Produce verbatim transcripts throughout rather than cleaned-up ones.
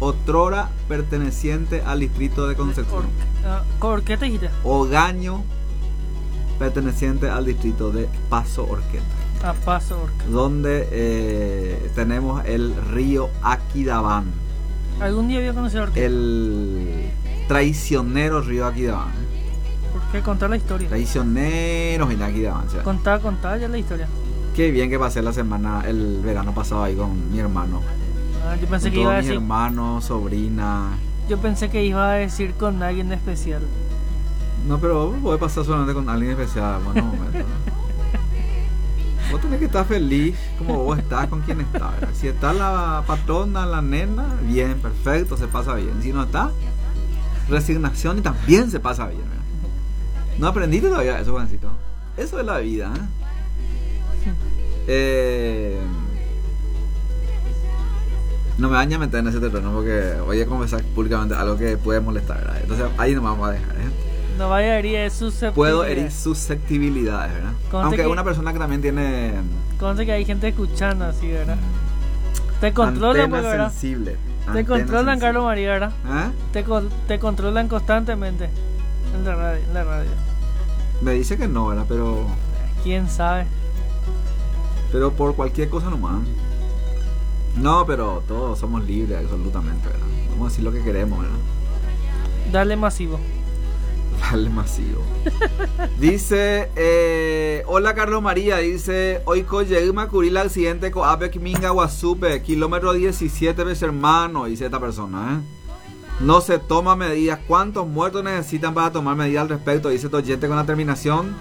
otrora perteneciente al distrito de Concepción. ¿Por, uh, ¿Qué te dijiste? Ogaño, perteneciente al distrito de Paso Orqueta. A Paso Orqueta. Donde eh, tenemos el río Aquidabán. ¿Algún día voy a conocer Orqueta? El traicionero río Aquidabán. ¿Por qué? Contar la historia. Traicioneros en Aquidabán. ¿Sí? Contá, contá ya la historia. Qué bien que pasé la semana, el verano pasado ahí con mi hermano. Ah, yo pensé con que iba a mi decir. hermano, sobrina. Yo pensé que iba a decir con alguien especial. No, pero vos podés pasar solamente con alguien especial. Bueno, momento. Vos tenés que estar feliz como vos estás, con quien estás. ¿Verdad? Si está la patrona, la nena, bien, perfecto, se pasa bien. Si no está, resignación y también se pasa bien. ¿Verdad? ¿No aprendiste todavía eso, Juancito? Eso es la vida, ¿eh? Eh, no me daña meter en ese terreno porque voy a confesar públicamente algo que puede molestar, ¿verdad? Entonces ahí no me vamos a dejar, ¿eh? No vaya a herir susceptibilidades. Puedo herir susceptibilidades, ¿verdad? Conte Aunque que, una persona que también tiene conste que hay gente escuchando así, ¿verdad? Te controlan, pues, ¿verdad? Sensible, te controlan, sensible. Carlos María, ¿verdad? ¿Eh? Te, te controlan constantemente en la radio, en la radio. Me dice que no, ¿verdad? Pero... ¿Quién sabe? Pero por cualquier cosa nomás. No, pero todos somos libres absolutamente, ¿verdad? Vamos a decir lo que queremos, ¿verdad? Dale masivo. Dale masivo. Dice, eh, hola Carlos María, dice, hoy llegué a cubrir el accidente con Apec Minga Guasupe, kilómetro diecisiete, ves hermano, dice esta persona, ¿eh? No se toma medidas. ¿Cuántos muertos necesitan para tomar medidas al respecto? Dice tu oyente con la terminación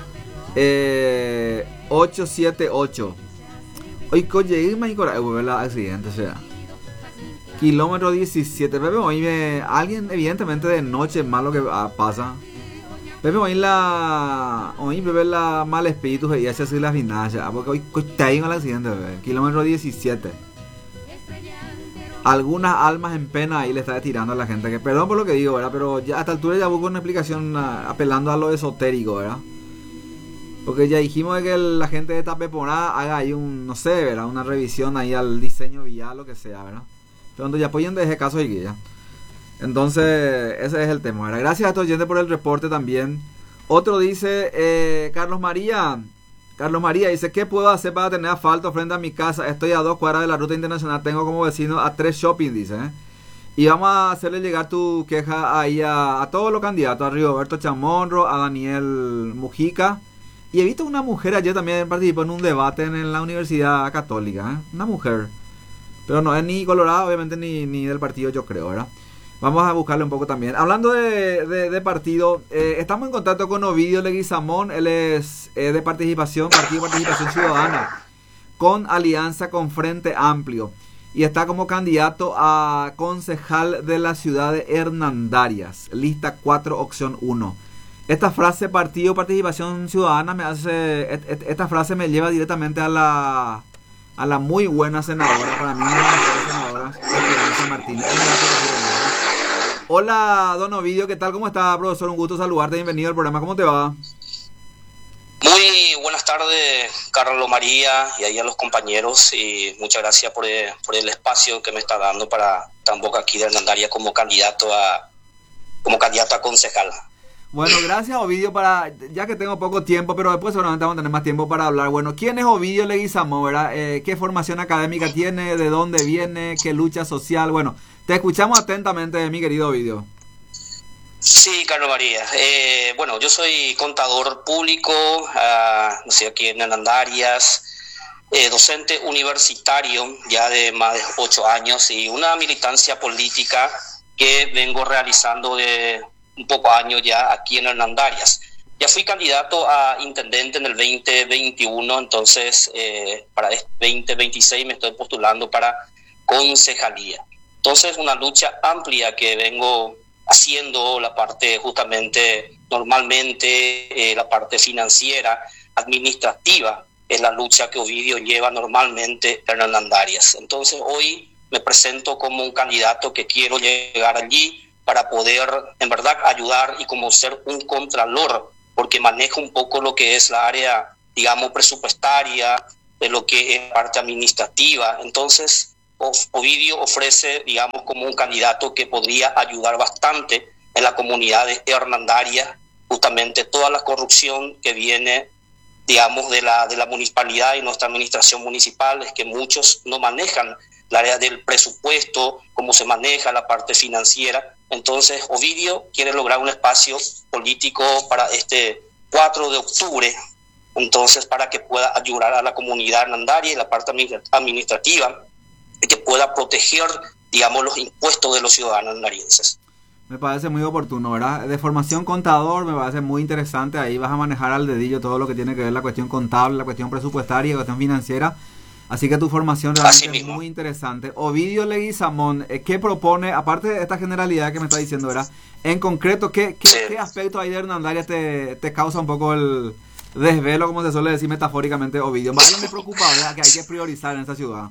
Eh, ocho siete ocho. Hoy llegué a el accidente, o sea, kilómetro diecisiete. Pepe, hoy me, alguien evidentemente de noche malo que ah, pasa. Pepe, hoy la, hoy Pepe la mal espíritu y hace así las vinazas, porque hoy está ahí en el accidente, bebé. Kilómetro diecisiete. Algunas almas en pena ahí le está tirando a la gente. Que perdón por lo que digo, ¿verdad? Pero ya a esta altura ya busco una explicación uh, apelando a lo esotérico, ¿verdad? Porque ya dijimos de que la gente de esta peponada haga ahí un, no sé, ¿verdad? Una revisión ahí al diseño vial, lo que sea, ¿verdad? Pero cuando ya apoyen de ese caso y que ya. Entonces, ese es el tema, ¿verdad? Gracias a estos oyentes por el reporte también. Otro dice, eh, Carlos María, Carlos María dice, ¿qué puedo hacer para tener asfalto frente a mi casa? Estoy a dos cuadras de la ruta internacional, tengo como vecino a tres shopping, dice, ¿eh? Y vamos a hacerle llegar tu queja ahí a, a todos los candidatos, a Rigoberto Chamorro, a Daniel Mujica. Y he visto una mujer ayer también participó en un debate en la Universidad Católica, ¿eh? Una mujer. Pero no es ni colorada, obviamente, ni, ni del partido, yo creo, ¿verdad? Vamos a buscarle un poco también. Hablando de, de, de partido, eh, estamos en contacto con Ovidio Leguizamón. Él es eh, de participación, Partido de Participación Ciudadana, con alianza con Frente Amplio. Y está como candidato a concejal de la ciudad de Hernandarias, lista cuatro, opción uno. Esta frase Partido Participación Ciudadana me hace, et, et, esta frase me lleva directamente a la a la muy buena senadora, para mí una de las mejores senadoras, Esperanza Martínez. Hola, don Ovidio, ¿qué tal? ¿Cómo está, profesor? Un gusto saludarte, bienvenido al programa, ¿cómo te va? Muy buenas tardes, Carlos María, y ahí a los compañeros, y muchas gracias por el, por el espacio que me está dando para tampoco aquí de Hernandarias como candidato a como candidato a concejal. Bueno, gracias Ovidio, para ya que tengo poco tiempo, pero después seguramente vamos a tener más tiempo para hablar. Bueno, ¿quién es Ovidio Leguizamón, verdad? Eh, ¿Qué formación académica tiene? ¿De dónde viene? ¿Qué lucha social? Bueno, te escuchamos atentamente, mi querido Ovidio. Sí, Carlos María. Eh, bueno, yo soy contador público, uh, no sé, aquí en Hernandarias, eh, docente universitario ya de más de ocho años y una militancia política que vengo realizando de un poco años ya aquí en Hernandarias. Ya fui candidato a intendente en el veinte veintiuno, entonces eh, para el veinte veintiséis me estoy postulando para concejalía. Entonces una lucha amplia que vengo haciendo, la parte justamente, normalmente eh, la parte financiera, administrativa, es la lucha que Ovidio lleva normalmente en Hernandarias. Entonces hoy me presento como un candidato que quiero llegar allí para poder, en verdad, ayudar y como ser un contralor, porque manejo un poco lo que es la área, digamos, presupuestaria, de lo que es parte administrativa. Entonces, Ovidio ofrece, digamos, como un candidato que podría ayudar bastante en la comunidad de Hernandaria, justamente toda la corrupción que viene, digamos, de la, de la municipalidad y nuestra administración municipal, es que muchos no manejan el área del presupuesto, cómo se maneja la parte financiera. Entonces, Ovidio quiere lograr un espacio político para este cuatro de octubre, entonces, para que pueda ayudar a la comunidad hernandaria y la parte administrativa, y que pueda proteger, digamos, los impuestos de los ciudadanos hernandarienses. Me parece muy oportuno, ¿verdad? De formación contador, me parece muy interesante. Ahí vas a manejar al dedillo todo lo que tiene que ver la cuestión contable, la cuestión presupuestaria, la cuestión financiera. Así que tu formación realmente es muy interesante. Ovidio Leguizamón, ¿qué propone, aparte de esta generalidad que me está diciendo, ¿verdad? En concreto, ¿qué, qué, sí. qué aspecto ahí de Hernandaria te, te causa un poco el desvelo, como se suele decir metafóricamente, Ovidio? Más me preocupa, ¿verdad? Que hay que priorizar en esta ciudad.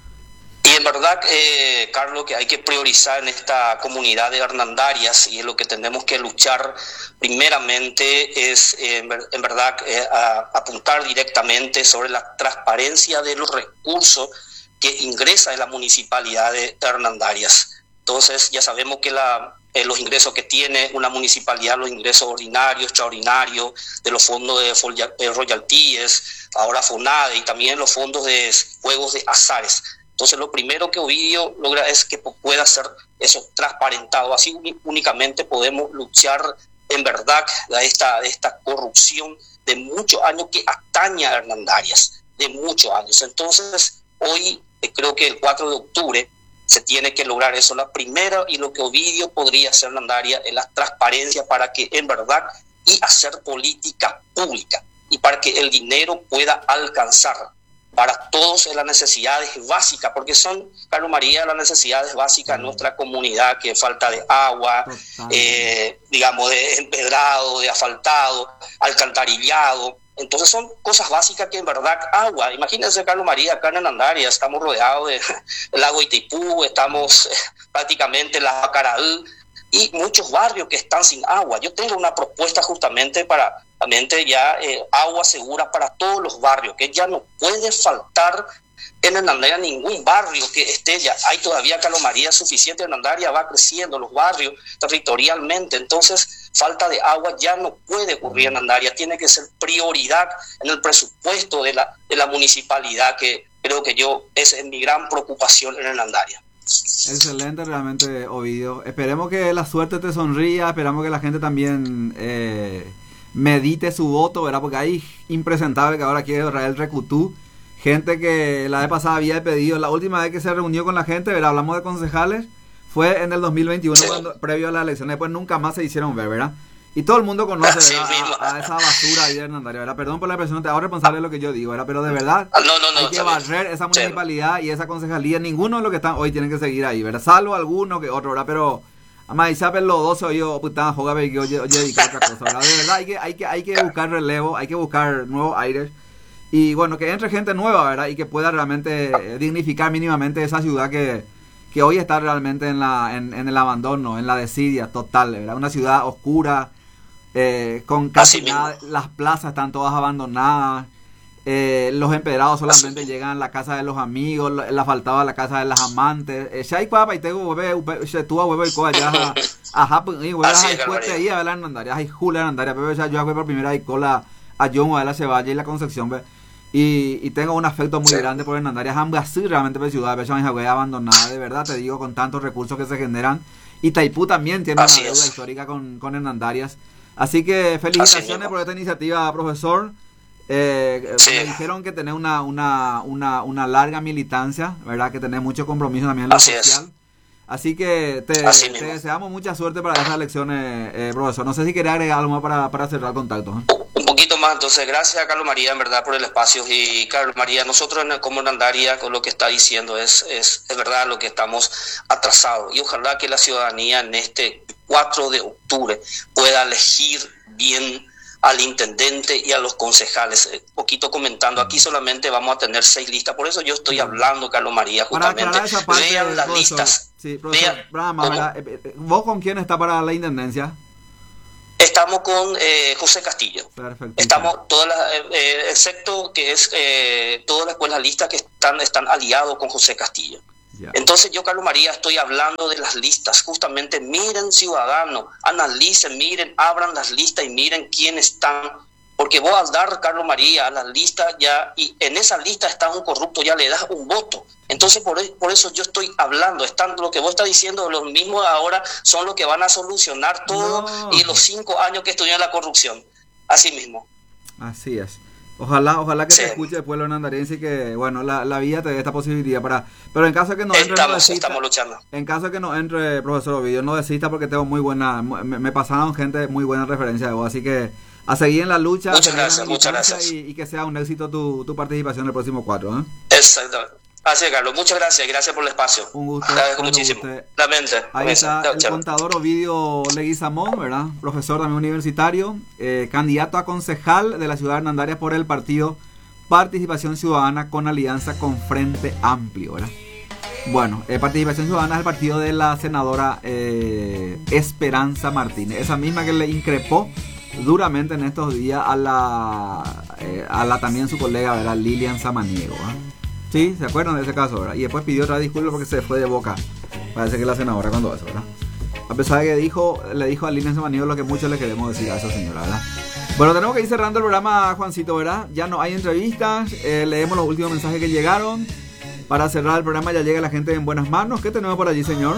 Y en verdad, eh, Carlos, que hay que priorizar en esta comunidad de hernandarias, y es lo que tenemos que luchar primeramente, es eh, en verdad eh, a, apuntar directamente sobre la transparencia de los recursos que ingresa en la municipalidad de Hernandarias. Entonces ya sabemos que la, eh, los ingresos que tiene una municipalidad, los ingresos ordinarios, extraordinarios, de los fondos de, de royalties, ahora FONADE, y también los fondos de juegos de azares. Entonces lo primero que Ovidio logra es que pueda ser eso transparentado. Así únicamente podemos luchar en verdad de esta, de esta corrupción de muchos años que atañe a Hernandarias, de muchos años. Entonces hoy eh, creo que el cuatro de octubre se tiene que lograr eso. La primera, y lo que Ovidio podría hacer en Hernandaria, es la transparencia para que en verdad y hacer política pública y para que el dinero pueda alcanzar para todos en las necesidades básicas, porque son, Carlos María, las necesidades básicas de nuestra comunidad, que falta de agua, eh, digamos, de empedrado, de asfaltado, alcantarillado. Entonces son cosas básicas que en verdad, agua. Imagínense, Carlos María, acá en Hernandaria estamos rodeados del lago Itaipú, estamos eh, prácticamente en la Bacaraú, y muchos barrios que están sin agua. Yo tengo una propuesta justamente para realmente ya eh, agua segura para todos los barrios, que ya no puede faltar en Hernandaria ningún barrio que esté ya. Hay todavía, Carlos María, suficiente. Hernandaria va creciendo los barrios territorialmente, entonces falta de agua ya no puede ocurrir en Hernandaria. Tiene que ser prioridad en el presupuesto de la, de la municipalidad, que creo que yo, esa es mi gran preocupación en Hernandaria. Excelente realmente, Ovidio. Esperemos que la suerte te sonría, esperamos que la gente también eh, medite su voto, ¿verdad? Porque hay impresentable que ahora quiere Israel Recutú, gente que la vez pasada había pedido, la última vez que se reunió con la gente, ¿verdad? Hablamos de concejales, fue en el dos mil veintiuno, sí. cuando, previo a las elecciones, después nunca más se hicieron ver, ¿verdad? Y todo el mundo conoce, sí, a, a esa basura ahí de Hernandaria, ¿verdad? Perdón por la expresión, te hago responsable de lo que yo digo, ¿verdad? Pero de verdad, no, no, no, hay que barrer esa municipalidad sí. y esa concejalía. Ninguno de los que están hoy tienen que seguir ahí, ¿verdad? Salvo alguno que otro, ¿verdad? Pero además, Isabel, los dos soy yo, puta, joga, que yo dedico a otra cosa, ¿verdad? De verdad, hay que, hay que, hay que buscar relevo, hay que buscar nuevos aires. Y bueno, que entre gente nueva, ¿verdad? Y que pueda realmente dignificar mínimamente esa ciudad que, que hoy está realmente en, la, en, en el abandono, en la desidia total, ¿verdad? Una ciudad oscura. Eh, con casi nada, las plazas están todas abandonadas, eh, los empedrados solamente llegan a la casa de los amigos, el asfaltado a la casa de las amantes. Ya hay cuapa y tengo hueve, tú a huevo y coa ya a Japón y huevo hay fuerte ahí a ver la Hernandaria, hay Julia Hernandaria, pero ya yo hago por primera y cola a John a la Ceballa y la Concepción, ¿ve? Y, y tengo un afecto muy sí. grande por Hernandaria, es así realmente por ciudad, pero ya me abandonada, de verdad te digo, con tantos recursos que se generan. Y Taipú también tiene así una deuda es. histórica con, con Hernandarias. Así que felicitaciones Así por esta iniciativa, profesor. Eh, sí. Me dijeron que tenés una, una, una, una larga militancia, ¿verdad? Que tenés mucho compromiso también en lo Así social. Es. Así que te, te deseamos mucha suerte para esas elecciones, eh, profesor. No sé si quería agregar algo más para, para cerrar el contacto, ¿eh? Un poquito más, entonces, gracias a Carlos María, en verdad, por el espacio. Y Carlos María, nosotros en el, como Hernandaria, con lo que está diciendo, es, es, es verdad lo que estamos atrasados. Y ojalá que la ciudadanía en este cuatro de octubre pueda elegir bien al intendente y a los concejales. Un poquito comentando, aquí solamente vamos a tener seis listas, por eso yo estoy hablando, Carlos María, justamente. Parte, vean las profesor, listas. Sí, profesor, vean, Brahma, ¿vos con quién está para la intendencia? Estamos con eh, José Castillo. Perfecto. Estamos todas las, eh, excepto que es eh, todas las escuelas listas que están, están aliados con José Castillo. Ya. Entonces yo, Carlos María, estoy hablando de las listas. Justamente miren, ciudadanos, analicen, miren, abran las listas y miren quiénes están. Porque vos al dar, Carlos María, a las listas ya, y en esa lista está un corrupto, ya le das un voto. Entonces por, por eso yo estoy hablando, están, lo que vos estás diciendo, los mismos ahora son los que van a solucionar todo No. y los cinco años que estuvieron la corrupción. Así mismo. Así es. Ojalá, ojalá que Sí. te escuche el pueblo hernandariense y que, bueno, la, la vida te dé esta posibilidad para... Pero en caso de que no entre, no Estamos, desista. estamos luchando. En caso de que no entre, profesor Ovidio, no desista porque tengo muy buena... Me, me pasaron gente muy buena referencia de vos, así que a seguir en la lucha. Muchas a seguir en la gracias, muchas militancia gracias. Y, y que sea un éxito tu, tu participación el próximo cuatro, ¿eh? Exactamente. Así es, Carlos. Muchas gracias. Gracias por el espacio. Un gusto. Agradezco Cuando muchísimo. guste. Lamento. Ahí está el contador Ovidio Leguizamón, ¿verdad? Profesor también universitario, eh, candidato a concejal de la ciudad de Hernandarias por el partido Participación Ciudadana con alianza con Frente Amplio, ¿verdad? Bueno, eh, Participación Ciudadana es el partido de la senadora eh, Esperanza Martínez, esa misma que le increpó duramente en estos días a la, eh, a la también su colega, ¿verdad? Lilian Samaniego, ¿verdad? Sí, ¿se acuerdan de ese caso, verdad? Y después pidió otra disculpa porque se fue de boca. Parece que la senadora cuando eso, ¿verdad? A pesar de que dijo, le dijo a Lilian Samaniego lo que muchos le queremos decir a esa señora, ¿verdad? Bueno, tenemos que ir cerrando el programa, Juancito, ¿verdad? Ya no hay entrevistas, eh, leemos los últimos mensajes que llegaron. Para cerrar el programa ya llega la gente en buenas manos. ¿Qué tenemos por allí, señor?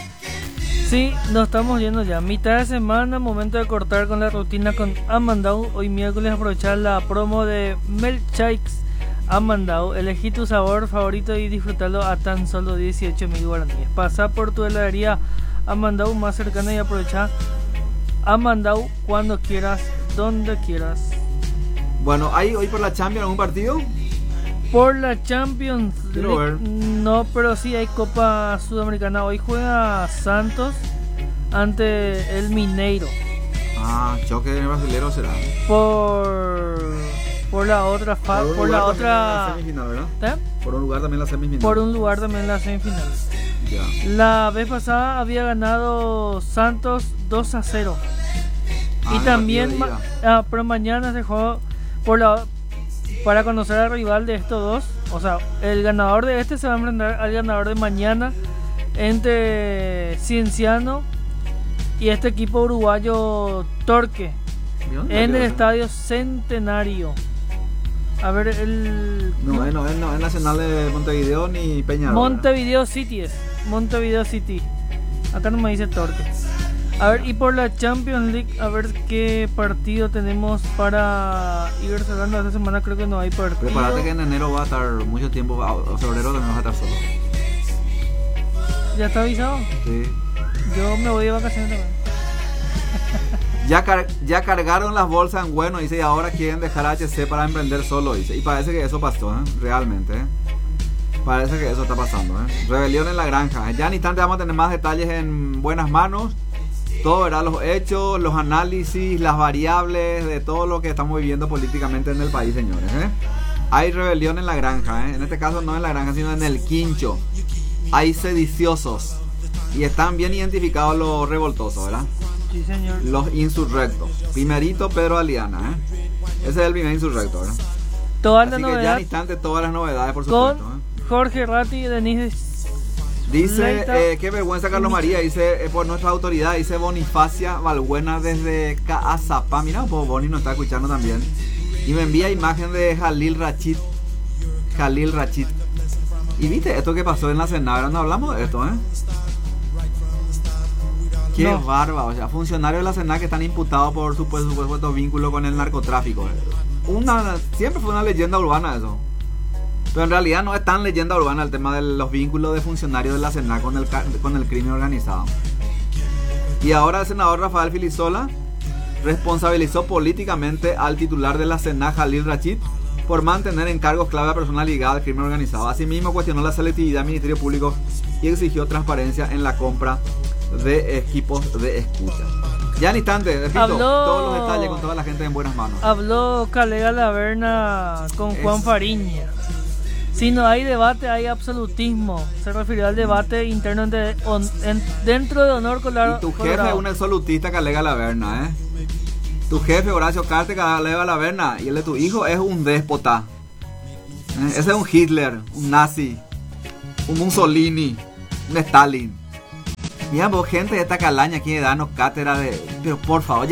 Sí, nos estamos yendo ya. Mitad de semana, momento de cortar con la rutina con Amandau. Hoy miércoles aprovechar la promo de Milkshakes Amandau. Elegí tu sabor favorito y disfrutarlo a tan solo dieciocho mil guaraníes. Pasa por tu heladería Amandau más cercana y aprovecha Amandau cuando quieras, donde quieras. Bueno, ¿hay hoy por la Champions algún partido? Por la Champions Quiero ver. League, no, pero sí hay Copa Sudamericana. Hoy juega Santos ante el Mineiro. Ah, choque brasilero será. Por por la otra fa, Por, un por la lugar también en la otra semifinal, ¿verdad? ¿eh? Por un lugar también en la semifinal. Por un lugar también en la semifinal. Ya. La vez pasada había ganado Santos dos a cero. Ah, Y el también partido de ma- ida. ah, pero mañana se juega por la para conocer al rival de estos dos. O sea, el ganador de este se va a enfrentar al ganador de mañana entre Cienciano y este equipo uruguayo Torque ¿Y dónde en queda el eso? estadio Centenario. A ver, el No, es, no, es, no, es Nacional de Montevideo ni Peñarol. Montevideo City es. Montevideo City. Acá no me dice Torque. A ver, y por la Champions League, a ver qué partido tenemos para ir cerrando esta semana. Creo que no hay partido. Prepárate que en enero va a estar mucho tiempo, o febrero también vas a estar solo. ¿Ya está avisado? Sí. Yo me voy de vacaciones también. Ya, car ya cargaron las bolsas en bueno, dice, y ahora quieren dejar a H C para emprender solo, dice. Y parece que eso pasó, ¿eh? Realmente, ¿eh? Parece que eso está pasando, ¿eh? Rebelión en la granja. Ya en instante vamos a tener más detalles en buenas manos. Todo, ¿verdad? Los hechos, los análisis, las variables de todo lo que estamos viviendo políticamente en el país, señores, ¿eh? Hay rebelión en la granja, ¿eh? En este caso no en la granja, sino en el quincho. Hay sediciosos. Y están bien identificados los revoltosos, ¿verdad? Sí, señor. Los insurrectos. Primerito Pedro Aliana, ¿eh? Ese es el primer insurrecto, ¿verdad? Toda Así la que ya novedad en instante todas las novedades, por con supuesto, ¿eh? Jorge Ratti y Denise. Dice, Leita. eh, qué vergüenza Carlos María, dice, eh, por nuestra autoridad, dice Bonifacia Valbuena desde Caazapá. Mira, pues Boni nos está escuchando también. Y me envía imagen de Jalil Rachid. Jalil Rachid. Y viste esto que pasó en la Senada, no hablamos de esto, ¿eh? Qué No. bárbaro, o sea, funcionarios de la Senada que están imputados por supuesto, supuesto vínculo con el narcotráfico. ¿Eh? Una, siempre fue una leyenda urbana eso. Pero en realidad no es tan leyenda urbana el tema de los vínculos de funcionarios de la Senada con el, con el crimen organizado. Y ahora el senador Rafael Filisola responsabilizó políticamente al titular de la Senada, Jalil Rachid, por mantener en cargos clave a personas ligadas al crimen organizado. Asimismo cuestionó la selectividad del Ministerio Público y exigió transparencia en la compra de equipos de escucha. Ya en instante, repito, Habló- todos los detalles con toda la gente en buenas manos. Habló Calega Laverna con Juan Es- Fariña. Si no hay debate, hay absolutismo. Se refirió al debate interno entre, on- en- dentro de Honor Colorado. Y tu jefe es un absolutista que alega la verna, ¿eh? Tu jefe, Horacio Carte, que alega la verna. Y el de tu hijo es un déspota. ¿Eh? Ese es un Hitler, un nazi. un Mussolini, un Stalin. Mira vos, gente de esta calaña quiere darnos cátedra de... Pero por favor,